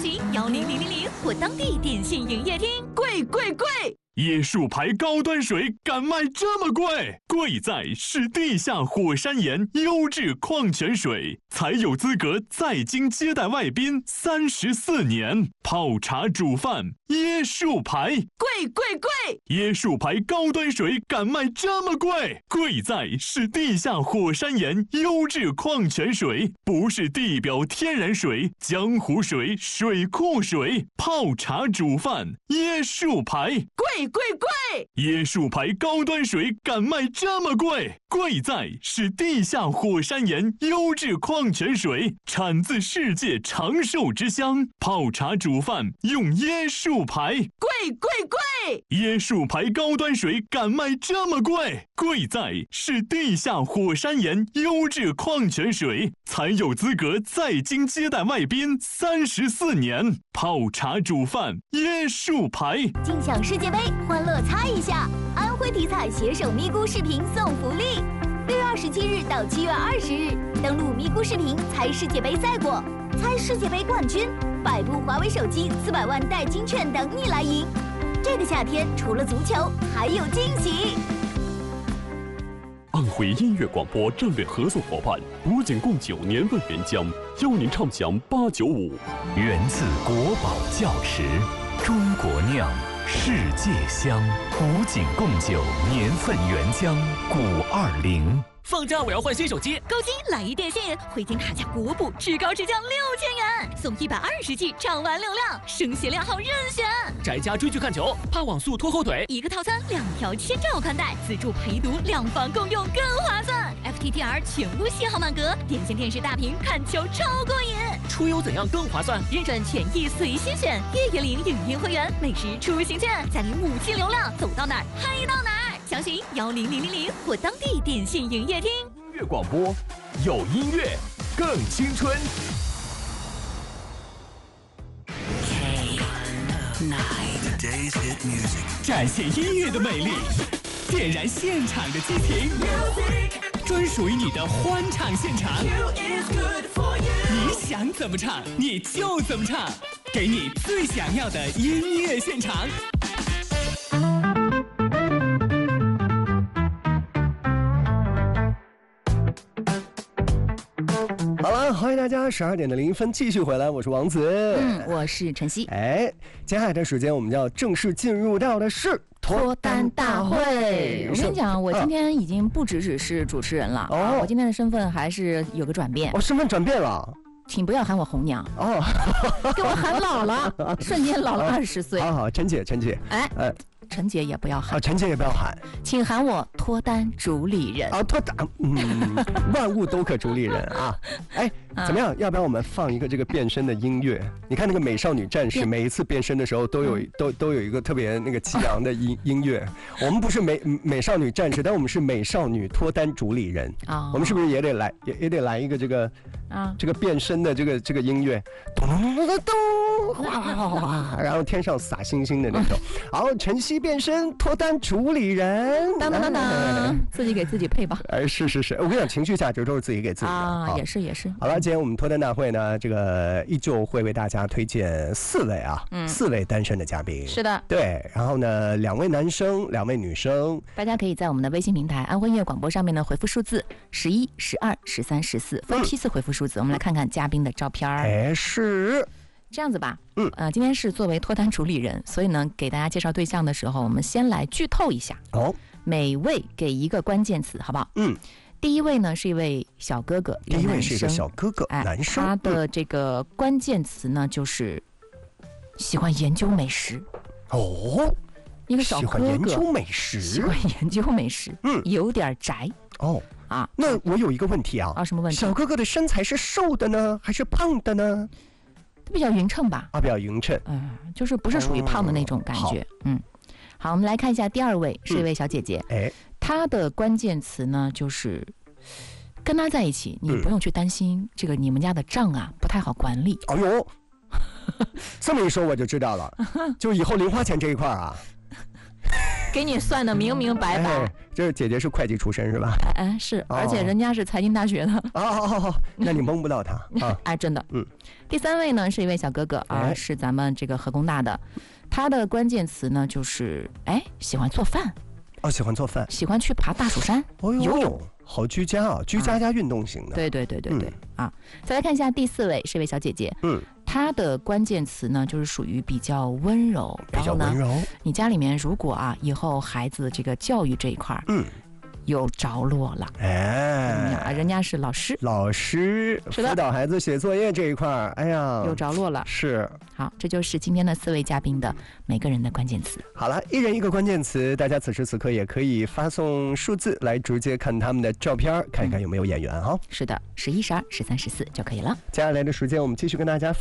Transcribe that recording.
询10000或当地电信营业厅。 贵！ 椰树牌高端水敢卖这么贵？贵在是地下火山岩优质矿泉水，才有资格在京接待外宾34年。泡茶煮饭，椰树牌。 贵！ 椰树牌高端水敢卖这么贵？贵在是地下火山岩优质矿泉水，不是地表天然水、江湖水、水库水。泡茶煮饭，椰树牌。 贵！ 椰树牌高端水敢卖这么贵？贵在是地下火山岩优质矿泉水，产自世界长寿之乡。泡茶煮饭用椰树牌。 贵！ 椰树牌高端水敢卖这么贵？贵在是地下火山岩优质矿泉水，才有资格在京接待外宾34年。泡茶煮饭，椰树牌。 尽享世界杯，欢乐猜一下！安徽体彩携手咪咕视频送福利，6月27日到7月20日，登录咪咕视频猜世界杯赛果，猜世界杯冠军，100部华为手机，400万代金券等你来赢。这个夏天除了足球，还有惊喜！ 安徽音乐广播战略合作伙伴古井贡酒年份原浆，邀您畅享895。 源自国宝窖池，中国酿，世界香。古井贡酒年份原浆520。 放假我要换新手机， 高金来一电信，回京他家国补至高至降6000元，送120G 畅玩流量，声协量号任选。 宅家追剧看球，怕网速拖后腿， 一个套餐2条千兆宽带，自助陪读，2房共用更划算。FTTR 全屋信号满格，电信电视大屏看球超过瘾。 出游怎样更划算？ 认准权益随心选，月月领影音会员，每时出行券，再领5G流量，走到哪儿嗨到哪儿。详询10000或当地电信营业厅。 音乐广播，有音乐更青春。 展现音乐的美丽，点燃现场的激情，专属于你的欢唱现场。你想怎么唱，你就怎么唱，给你最想要的音乐现场。 好了，欢迎大家12点0分继续回来，我是王子， 我是晨曦。 接下来的时间我们就要正式进入到的是脱单大会。我跟你讲，我今天已经不只是主持人了，我今天的身份还是有个转变。 身份转变了。 请不要喊我红娘给我喊老了，瞬间老了20岁。 好，陈姐， 陈姐也不要喊陈姐也不要喊， 请喊我脱单主理人脱单，万物都可主理人啊！怎么样？要不要我们放一个这个变身的音乐？你看那个美少女战士，每一次变身的时候都有一个特别那个激昂的音乐。我们不是美少女战士，但我们是美少女脱单主理人啊！我们是不是也得来一个这个这个变身的这个音乐？咚咚咚咚咚，哗，然后天上洒星星的那种。好，晨曦变身脱单主理人， 当，自己给自己配吧。 是，我跟你讲，情绪价值都是自己给自己的啊，也是。 好了，今天我们脱单大会呢，这个依旧会为大家推荐4位4位单身的嘉宾。 是的， 对，然后呢，2位男生，2位女生。 大家可以在我们的微信平台安徽音乐广播上面呢回复数字11、12、13、14，分批次回复数字。我们来看看嘉宾的照片。 是这样子吧，今天是作为脱单主理人，所以呢，给大家介绍对象的时候，我们先来剧透一下。每位给一个关键词，好不好？第一位呢是一位小哥哥， 第一位是一个小哥哥，男生。 他的这个关键词呢就是喜欢研究美食。一个小哥哥喜欢研究美食， 有点宅。 那我有一个问题啊， 什么问题？ 小哥哥的身材是瘦的呢，还是胖的呢？ 比较匀称吧。 比较匀称。 就是不是属于胖的那种感觉。好，我们来看一下第2位，是一位小姐姐。她的关键词呢就是跟她在一起，你不用去担心这个你们家的账啊不太好管理。 这么一说我就知道了，就以后零花钱这一块给你算的明明白白。 这姐姐是会计出身是吧？ 是，而且人家是财经大学的。 那你蒙不到他啊。真的。第3位呢是一位小哥哥啊，是咱们这个河工大的，他的关键词呢就是喜欢做饭。 喜欢做饭， 喜欢去爬大蜀山，游泳。 好居家啊，居家加运动型的。 对啊。再来看一下第4位是一位小姐姐，她的关键词呢就是属于比较温柔， 比较温柔。 你家里面如果以后孩子这个教育这一块有着落了，人家是老师辅导孩子写作业这一块，有着落了。是。好，这就是今天的4位嘉宾的每个人的关键词。 好了，一人一个关键词，大家此时此刻也可以发送数字来直接看他们的照片，看一看有没有眼缘哈。 是的，11、12、13、14就可以了。 接下来的时间，我们继续跟大家